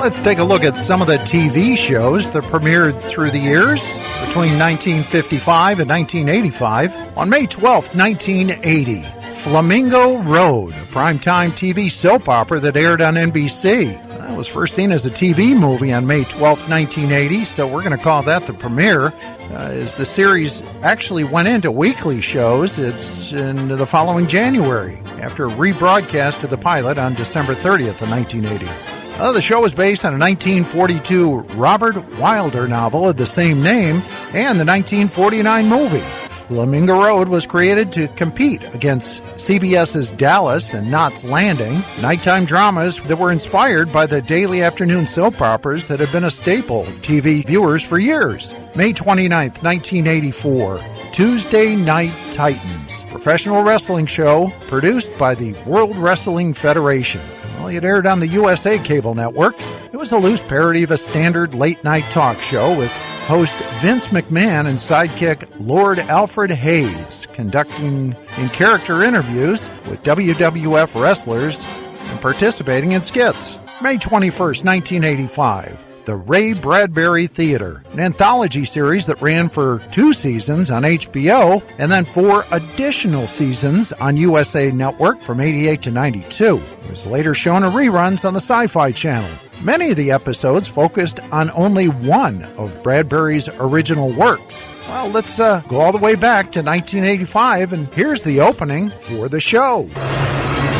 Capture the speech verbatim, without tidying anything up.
Let's take a look at some of the T V shows that premiered through the years between nineteen fifty-five and nineteen eighty-five. On May twelfth, nineteen eighty, Flamingo Road, a primetime T V soap opera that aired on N B C. That was first seen as a T V movie on May twelfth, nineteen eighty, so we're going to call that the premiere. Uh, as the series actually went into weekly shows, it's in the following January, after a rebroadcast of the pilot on December thirtieth of nineteen eighty. Uh, the show was based on a nineteen forty-two Robert Wilder novel of the same name and the nineteen forty-nine movie. Flamingo Road was created to compete against CBS's Dallas and Knots Landing, nighttime dramas that were inspired by the daily afternoon soap operas that have been a staple of T V viewers for years. May twenty-ninth, nineteen eighty-four, Tuesday Night Titans, professional wrestling show produced by the World Wrestling Federation. Well, it aired on the U S A cable network. It was a loose parody of a standard late-night talk show with host Vince McMahon and sidekick Lord Alfred Hayes conducting in-character interviews with W W F wrestlers and participating in skits. May twenty-first, nineteen eighty-five, The Ray Bradbury Theater, an anthology series that ran for two seasons on H B O and then four additional seasons on U S A Network from eighty-eight to ninety-two. It was later shown in reruns on the Sci-Fi Channel. Many of the episodes focused on only one of Bradbury's original works. Well, let's uh, go all the way back to nineteen eighty-five, and here's the opening for the show.